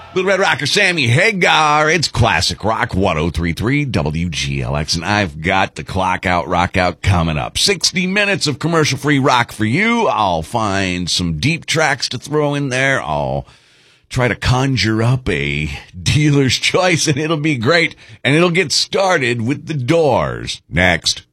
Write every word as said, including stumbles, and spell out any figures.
Little Red Rocker Sammy Hagar. It's Classic Rock one oh three point three W G L X, and I've got the clock out, rock out coming up. sixty minutes of commercial-free rock for you. I'll find some deep tracks to throw in there. I'll try to conjure up a dealer's choice, and it'll be great. And it'll get started with The Doors next.